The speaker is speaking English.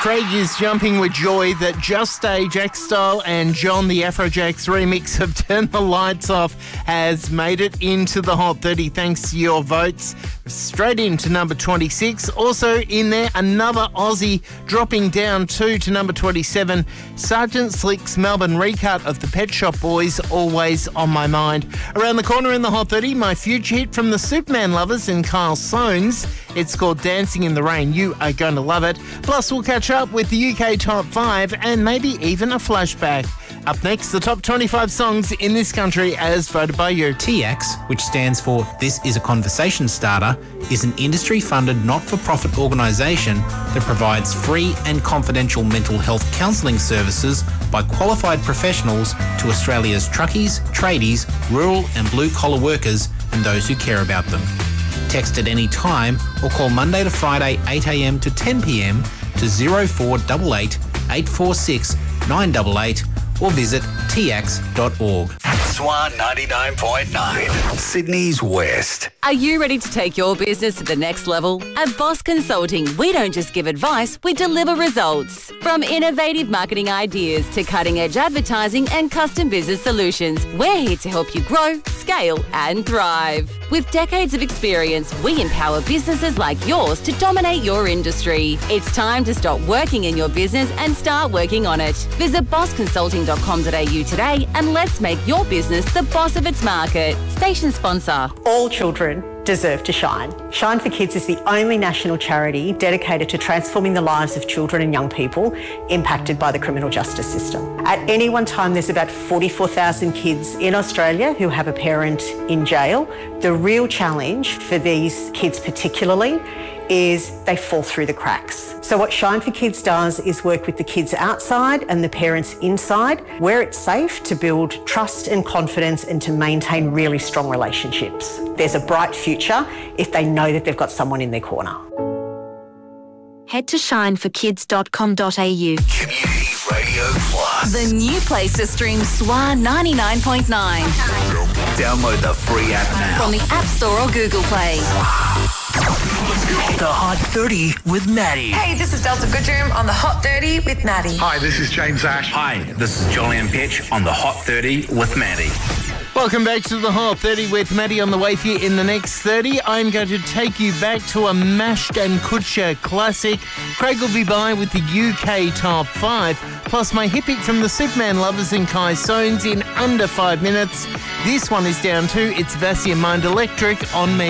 Craig is jumping with joy that Just A, Jack Style and John the Afrojack's remix of Turn the Lights Off has made it into the Hot 30 thanks to your votes. Straight into number 26. Also in there, another Aussie dropping down to number 27. Sergeant Slick's Melbourne recut of the Pet Shop Boys, Always on My Mind. Around the corner in the Hot 30, my future hit from the Superman lovers and Kyle Soanes. It's called Dancing in the Rain. You are going to love it. Plus, we'll catch up with the UK Top 5 and maybe even a flashback. Up next, the top 25 songs in this country as voted by you. TX, which stands for This is a Conversation Starter, is an industry-funded not-for-profit organisation that provides free and confidential mental health counselling services by qualified professionals to Australia's truckies, tradies, rural and blue-collar workers and those who care about them. Text at any time or call Monday to Friday 8am to 10pm to 0488 846 988 or visit tx.org. Swan 99.9, Sydney's West. Are you ready to take your business to the next level? At Boss Consulting, we don't just give advice, we deliver results. From innovative marketing ideas to cutting-edge advertising and custom business solutions, we're here to help you grow, scale and thrive. With decades of experience, we empower businesses like yours to dominate your industry. It's time to stop working in your business and start working on it. Visit bossconsulting.com.au today and let's make your business the boss of its market. Station sponsor. All children deserve to shine. Shine for Kids is the only national charity dedicated to transforming the lives of children and young people impacted by the criminal justice system. At any one time, there's about 44,000 kids in Australia who have a parent in jail. The real challenge for these kids particularly is they fall through the cracks. So what Shine for Kids does is work with the kids outside and the parents inside, where it's safe to build trust and confidence and to maintain really strong relationships. There's a bright future if they know that they've got someone in their corner. Head to shineforkids.com.au. Community Radio Plus. The new place to stream Swan 99.9. Download the free app now. From the App Store or Google Play. The Hot 30 with Maddie. Hey, this is Delta Goodroom on the Hot 30 with Maddie. Hi, this is James Ash. Hi, this is Julian Pitch on the Hot 30 with Maddie. Welcome back to the Hot 30 with Maddie on the way for you in the next 30. I'm going to take you back to a Mashed and Kutcher classic. Craig will be by with the UK Top 5, plus my hit pick from the Superman lovers and Kai Soanes in under 5 minutes. This one is down to It's Vassie and Mind Electric on Me.